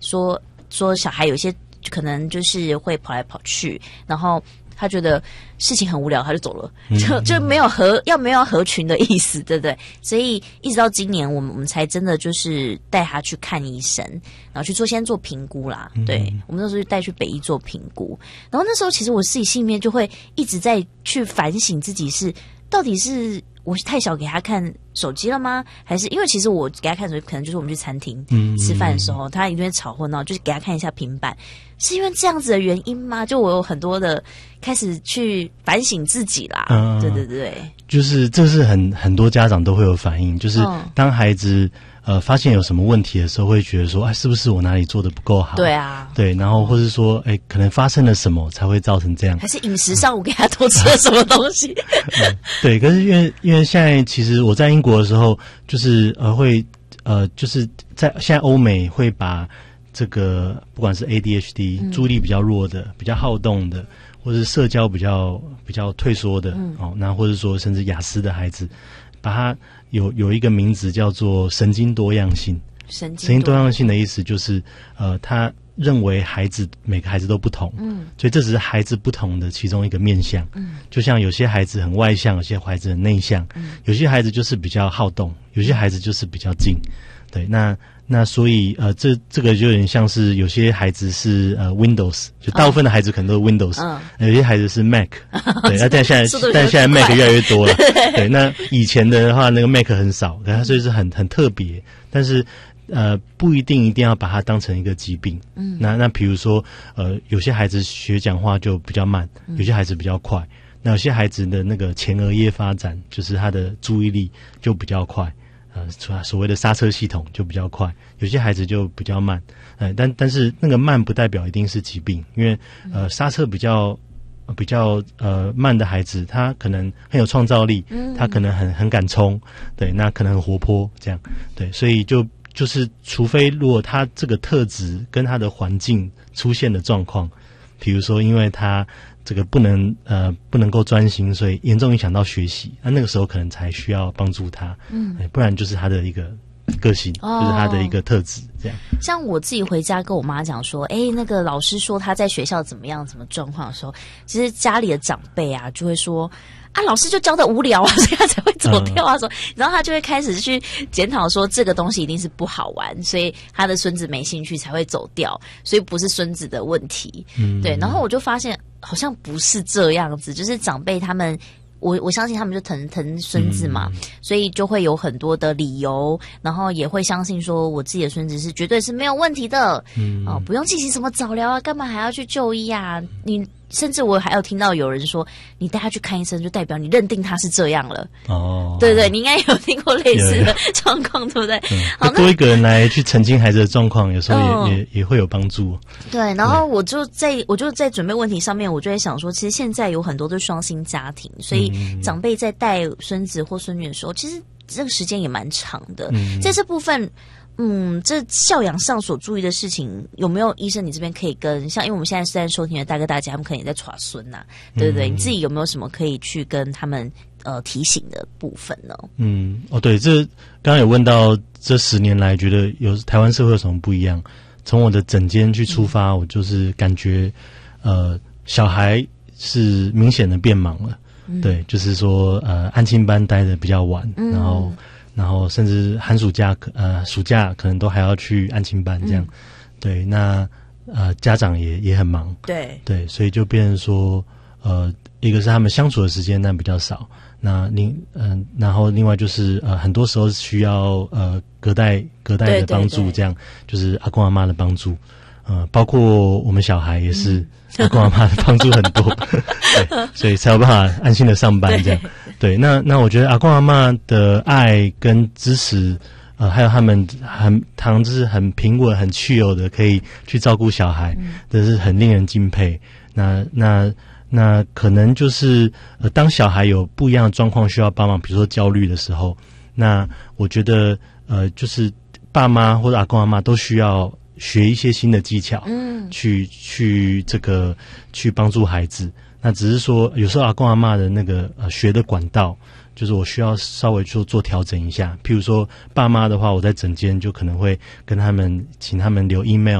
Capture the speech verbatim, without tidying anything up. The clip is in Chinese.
说说小孩有些可能就是会跑来跑去，然后他觉得事情很无聊，他就走了，就就没有合要没有合群的意思，对不对？所以一直到今年，我们我们才真的就是带他去看医生，然后去做先做评估啦。嗯、对，我们那时候就带去北医做评估，然后那时候其实我自己心里面就会一直在去反省自己是到底是我太小给他看手机了吗？还是因为其实我给他看手机，可能就是我们去餐厅吃饭的时候，他一定会吵或闹，就是给他看一下平板，是因为这样子的原因吗？就我有很多的开始去反省自己啦。嗯，对对对， 就是这是很很多家长都会有反应，就是当孩子、嗯、呃发现有什么问题的时候，会觉得说，哎，是不是我哪里做的不够好？ 对啊， 对，然后或是说，哎，可能发生了什么才会造成这样？还是饮食上我给他多吃了什么东西？ 嗯、对，可是因为因为现在其实我在英国的时候，就是呃会呃就是在现在欧美会把这个不管是 A D H D、嗯、注意力比较弱的、比较好动的，或是社交比较比较退缩的，嗯、哦，那或者说甚至雅思的孩子，把它有有一个名字叫做神经多样性。神经多样性的意思就是，呃，他认为孩子每个孩子都不同，嗯，所以这只是孩子不同的其中一个面向，嗯，就像有些孩子很外向，有些孩子很内向，嗯，有些孩子就是比较好动，有些孩子就是比较静，对，那那所以呃，这这个就有点像是有些孩子是呃 Windows， 就大部分的孩子可能都是 Windows，嗯，有些孩子是 Mac， 对，那但现在但现在 Mac 越来越多了，对，那以前的话那个 Mac 很少，对，它所以是很很特别，但是。呃，不一定一定要把它当成一个疾病。嗯，那那比如说，呃，有些孩子学讲话就比较慢，有些孩子比较快。那有些孩子的那个前额叶发展，就是他的注意力就比较快，呃，所谓的刹车系统就比较快。有些孩子就比较慢，呃，但但是那个慢不代表一定是疾病，因为呃，刹车比较。比较呃慢的孩子，他可能很有创造力，嗯，他可能很很敢冲，对，那可能很活泼，这样，对，所以就就是除非如果他这个特质跟他的环境出现的状况，比如说因为他这个不能呃不能够专心，所以严重影响到学习，那那个时候可能才需要帮助他，嗯，不然就是他的一个个性，哦，就是他的一个特质，这样。 像我自己回家跟我妈讲说，哎，那个老师说他在学校怎么样，什么状况的时候，其实家里的长辈啊就会说。啊，老师就教的无聊啊，所以他才会走掉啊。说、嗯，然后他就会开始去检讨说，这个东西一定是不好玩，所以他的孙子没兴趣才会走掉，所以不是孙子的问题。嗯，对。然后我就发现好像不是这样子，就是长辈他们。我我相信他们就疼疼孙子嘛，嗯，所以就会有很多的理由，然后也会相信说我自己的孙子是绝对是没有问题的，嗯，哦，不用进行什么早疗啊，干嘛还要去就医啊？你甚至我还有听到有人说，你带他去看医生，就代表你认定他是这样了。哦，对对，你应该有听过类似的状况，对不对？ 嗯，好，多一个人来去澄清孩子的状况，有时候也、嗯、也也会有帮助。 对，然后我就在我就在准备问题上面，我就在想说，其实现在有很多的双薪家庭，所以长辈在带孙子或孙女的时候，其实这个时间也蛮长的。嗯，在这部分。嗯，这教养上所注意的事情，有没有医生你这边可以跟像，因为我们现在是在收听的大哥大姐，他们可能也在耍孙呐，对不对？嗯，你自己有没有什么可以去跟他们呃提醒的部分呢？嗯， 哦，对，这刚刚有问到这十年来，觉得有台湾社会有什么不一样？从我的诊间去出发，嗯，我就是感觉呃，小孩是明显的变忙了，嗯，对，就是说呃，安亲班待的比较晚，嗯，然后。然后甚至寒暑假呃暑假可能都还要去安亲班这样，嗯，对，那呃家长也也很忙， 对对，所以就变成说呃一个是他们相处的时间那比较少，那另嗯、呃、然后另外就是呃很多时候需要呃隔代隔代的帮助，这样就是阿公阿嬷的帮助，呃包括我们小孩也是。嗯阿公阿嬷的帮助很多，对，所以才有办法安心的上班这样。对，那那我觉得阿公阿嬷的爱跟支持，呃，还有他们很常就是很平稳、很chill的，可以去照顾小孩，这是很令人敬佩。那那那可能就是呃，当小孩有不一样的状况需要帮忙，比如说焦虑的时候，那我觉得呃，就是爸妈或者阿公阿嬷都需要。学一些新的技巧，嗯，去去这个去帮助孩子。那只是说，有时候阿公阿嬷的那个呃学的管道，就是我需要稍微做做调整一下。譬如说，爸妈的话，我在诊间就可能会跟他们请他们留 email。